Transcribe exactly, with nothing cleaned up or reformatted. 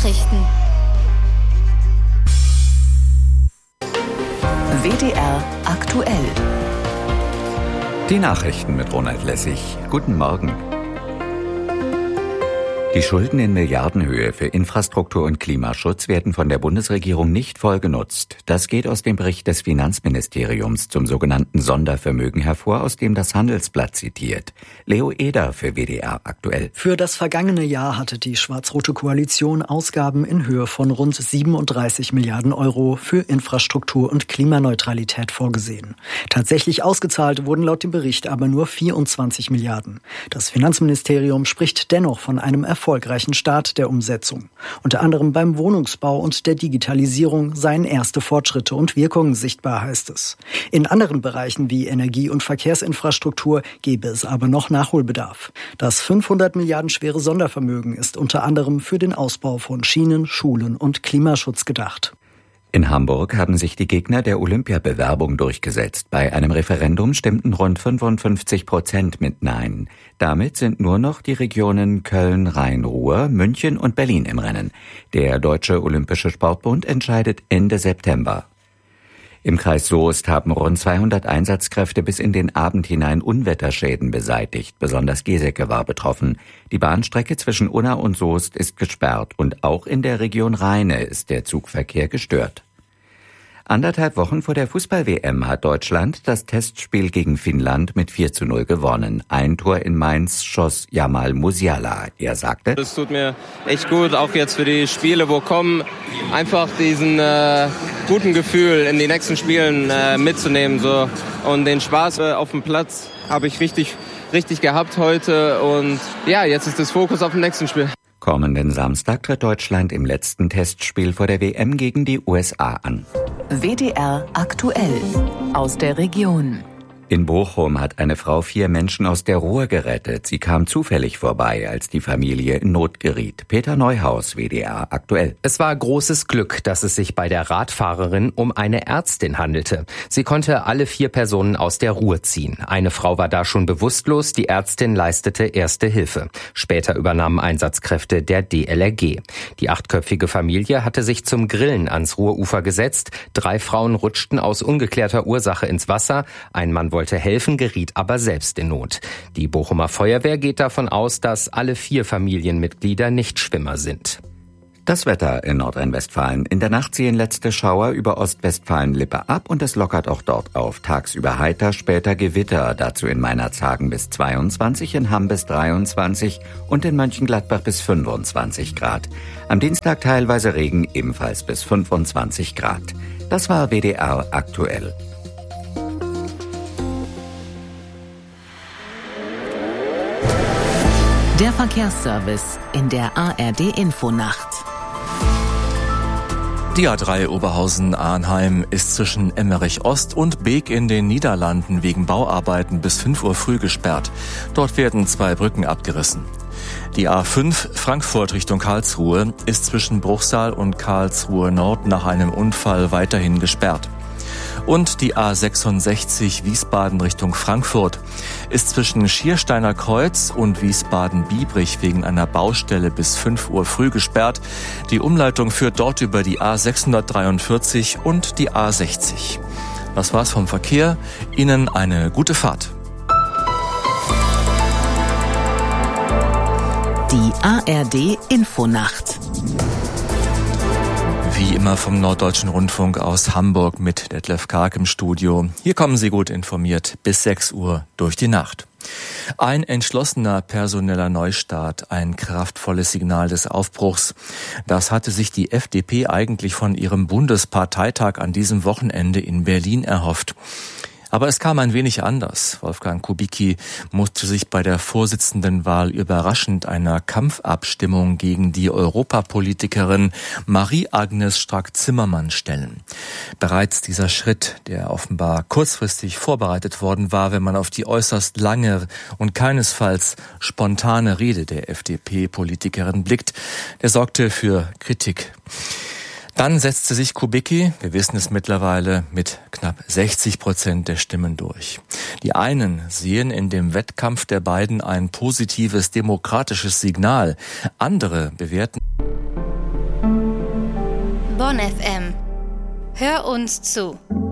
Nachrichten. W D R aktuell. Die Nachrichten mit Ronald Lessig. Guten Morgen. Die Schulden in Milliardenhöhe für Infrastruktur und Klimaschutz werden von der Bundesregierung nicht voll genutzt. Das geht aus dem Bericht des Finanzministeriums zum sogenannten Sondervermögen hervor, aus dem das Handelsblatt zitiert. Leo Eder für W D R aktuell. Für das vergangene Jahr hatte die schwarz-rote Koalition Ausgaben in Höhe von rund siebenunddreißig Milliarden Euro für Infrastruktur und Klimaneutralität vorgesehen. Tatsächlich ausgezahlt wurden laut dem Bericht aber nur vierundzwanzig Milliarden. Das Finanzministerium spricht dennoch von einem Erfolg. erfolgreichen Start der Umsetzung. Unter anderem beim Wohnungsbau und der Digitalisierung seien erste Fortschritte und Wirkungen sichtbar, heißt es. In anderen Bereichen wie Energie- und Verkehrsinfrastruktur gäbe es aber noch Nachholbedarf. Das fünfhundert Milliarden schwere Sondervermögen ist unter anderem für den Ausbau von Schienen, Schulen und Klimaschutz gedacht. In Hamburg haben sich die Gegner der Olympiabewerbung durchgesetzt. Bei einem Referendum stimmten rund fünfundfünfzig Prozent mit Nein. Damit sind nur noch die Regionen Köln, Rhein-Ruhr, München und Berlin im Rennen. Der Deutsche Olympische Sportbund entscheidet Ende September. Im Kreis Soest haben rund zweihundert Einsatzkräfte bis in den Abend hinein Unwetterschäden beseitigt. Besonders Geseke war betroffen. Die Bahnstrecke zwischen Unna und Soest ist gesperrt und auch in der Region Rheine ist der Zugverkehr gestört. Anderthalb Wochen vor der Fußball-W M hat Deutschland das Testspiel gegen Finnland mit vier zu null gewonnen. Ein Tor in Mainz schoss Jamal Musiala. Er sagte: Es tut mir echt gut, auch jetzt für die Spiele, wo kommen, einfach diesen äh, guten Gefühl in die nächsten Spielen äh, mitzunehmen. So. Und den Spaß äh, auf dem Platz habe ich richtig, richtig gehabt heute. Und ja, jetzt ist das Fokus auf dem nächsten Spiel. Kommenden Samstag tritt Deutschland im letzten Testspiel vor der W M gegen die U S A an. W D R aktuell aus der Region. In Bochum hat eine Frau vier Menschen aus der Ruhr gerettet. Sie kam zufällig vorbei, als die Familie in Not geriet. Peter Neuhaus, W D R aktuell. Es war großes Glück, dass es sich bei der Radfahrerin um eine Ärztin handelte. Sie konnte alle vier Personen aus der Ruhr ziehen. Eine Frau war da schon bewusstlos, die Ärztin leistete erste Hilfe. Später übernahmen Einsatzkräfte der D L R G. Die achtköpfige Familie hatte sich zum Grillen ans Ruhrufer gesetzt. Drei Frauen rutschten aus ungeklärter Ursache ins Wasser. Ein Mann wollte helfen, geriet aber selbst in Not. Die Bochumer Feuerwehr geht davon aus, dass alle vier Familienmitglieder Nichtschwimmer sind. Das Wetter in Nordrhein-Westfalen. In der Nacht ziehen letzte Schauer über Ostwestfalen-Lippe ab und es lockert auch dort auf. Tagsüber heiter, später Gewitter. Dazu in Meinerzhagen bis zweiundzwanzig, in Hamm bis dreiundzwanzig und in Mönchengladbach bis fünfundzwanzig Grad. Am Dienstag teilweise Regen, ebenfalls bis fünfundzwanzig Grad. Das war W D R aktuell. Der Verkehrsservice in der A R D-Infonacht. Die A drei Oberhausen-Arnheim ist zwischen Emmerich Ost und Beek in den Niederlanden wegen Bauarbeiten bis fünf Uhr früh gesperrt. Dort werden zwei Brücken abgerissen. Die A fünf Frankfurt Richtung Karlsruhe ist zwischen Bruchsal und Karlsruhe Nord nach einem Unfall weiterhin gesperrt. Und die A sechsundsechzig Wiesbaden Richtung Frankfurt ist zwischen Schiersteiner Kreuz und Wiesbaden-Biebrich wegen einer Baustelle bis fünf Uhr früh gesperrt. Die Umleitung führt dort über die A sechshundertdreiundvierzig und die A sechzig. Das war's vom Verkehr. Ihnen eine gute Fahrt. Die A R D-Infonacht. Wie immer vom Norddeutschen Rundfunk aus Hamburg mit Detlef Karg im Studio. Hier kommen Sie gut informiert bis sechs Uhr durch die Nacht. Ein entschlossener personeller Neustart, ein kraftvolles Signal des Aufbruchs. Das hatte sich die F D P eigentlich von ihrem Bundesparteitag an diesem Wochenende in Berlin erhofft. Aber es kam ein wenig anders. Wolfgang Kubicki musste sich bei der Vorsitzendenwahl überraschend einer Kampfabstimmung gegen die Europapolitikerin Marie-Agnes Strack-Zimmermann stellen. Bereits dieser Schritt, der offenbar kurzfristig vorbereitet worden war, wenn man auf die äußerst lange und keinesfalls spontane Rede der F D P-Politikerin blickt, der sorgte für Kritik. Dann setzte sich Kubicki, wir wissen es mittlerweile, mit knapp sechzig Prozent der Stimmen durch. Die einen sehen in dem Wettkampf der beiden ein positives demokratisches Signal. Andere bewerten Bonn F M. Hör uns zu.